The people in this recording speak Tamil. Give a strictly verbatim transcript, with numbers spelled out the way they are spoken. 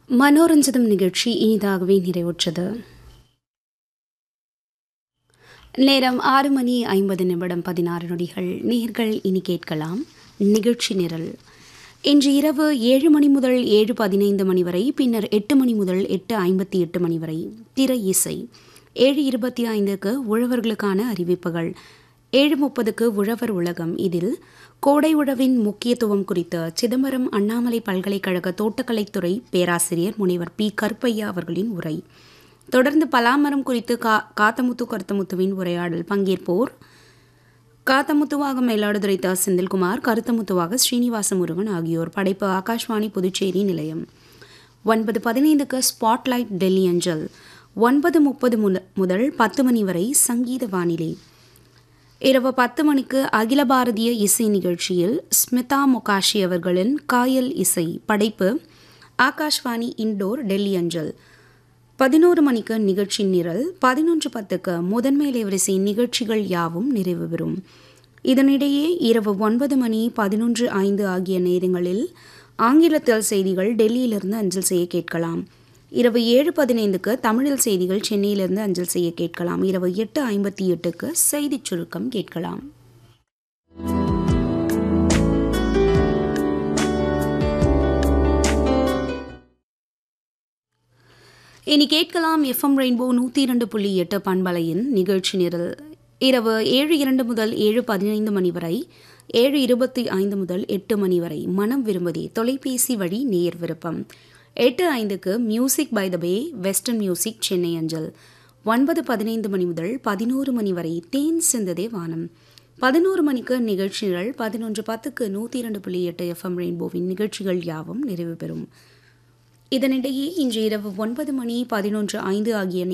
மனோரஞ்சிதம் நிகழ்ச்சி இனிதாகவே நிறைவுற்றது. நேரம் ஆறு மணி ஐம்பது நிமிடம் பதினாறு நொடிகள். நேர்கள் இனி கேட்கலாம் நிகழ்ச்சி நிரல். இன்று இரவு ஏழு மணி முதல் ஏழு பதினைந்து மணி வரை, பின்னர் எட்டு மணி முதல் எட்டு ஐம்பத்தி எட்டு மணி வரை திரை இசை. ஏழு இருபத்தி ஐந்துக்கு உழவர்களுக்கான அறிவிப்புகள். ஏழு முப்பதுக்கு உழவர் உலகம். இதில் கோடை உழவின் முக்கியத்துவம் குறித்து சிதம்பரம் அண்ணாமலை பல்கலைக்கழக தோட்டக்கலைத்துறை பேராசிரியர் முனைவர் பி கருப்பையா அவர்களின் உரை. தொடர்ந்து பலாமரம் குறித்து கா காத்தமுத்து கருத்தமுத்துவின் உரையாடல். பங்கேற்போர் காத்தமுத்துவாக மயிலாடுதுறை த செந்தில்குமார், கருத்தமுத்துவாக ஸ்ரீனிவாச முருகன் ஆகியோர். படைப்பு ஆகாஷ்வாணி புதுச்சேரி நிலையம். ஒன்பது பதினைந்துக்கு ஸ்பாட்லைட் டெல்லி அஞ்சல். ஒன்பது முப்பது முதல் பத்து மணி வரை சங்கீத வானிலை. இரவு பத்து மணிக்கு அகில பாரதிய இசை நிகழ்ச்சியில் ஸ்மிதா முகாஷி அவர்களின் காயல் இசை. படைப்பு ஆகாஷ்வாணி இண்டோர் டெல்லி அஞ்சல். பதினோரு மணிக்கு நிகழ்ச்சி நிரல். பதினொன்று பத்துக்கு முதன்மை அலைவரிசை நிகழ்ச்சிகள் யாவும் நிறைவு பெறும். இதனிடையே இரவு ஒன்பது மணி பதினொன்று ஐந்து ஆகிய நேரங்களில் ஆங்கிலத்தில் செய்திகள் டெல்லியிலிருந்து அஞ்சல் செய்ய கேட்கலாம். இரவு ஏழு பதினைந்துக்கு தமிழில் செய்திகள் சென்னையிலிருந்து அஞ்சல் செய்ய கேட்கலாம். இரவு எட்டு ஐம்பத்தி எட்டுக்கு செய்திச் சுருக்கம் கேட்கலாம். இனி கேட்கலாம் எஃப்எம் ரெயின்போ நூற்றி இரண்டு புள்ளி எட்டு பண்பலையின் நிகழ்ச்சி நிரல். இரவு ஏழு இரண்டு முதல் ஏழு பதினைந்து மணி வரை, ஏழு இருபத்தி ஐந்து முதல் எட்டு மணி வரை மனம் விரும்புதே தொலைபேசி வழி நேர் விருப்பம். எட்டு ஐந்துக்கு music by the pay western music Chennai அஞ்சல். ஒன்பது பதினைந்து மணி முதல் பதினோரு மணி வரை தேன் சிந்ததே வானம். பதினோரு மணிக்கு நிகழ்ச்சி நிரல். பதினொன்று பத்துக்கு நூற்றி இரண்டு புள்ளி எட்டு எஃப்எம் ரெயின்போவின் நிகழ்ச்சிகள் யாவும் நிறைவு பெறும். இதனிடையே இன்று இரவு ஒன்பது மணி பதினொன்று ஐந்து ஆகிய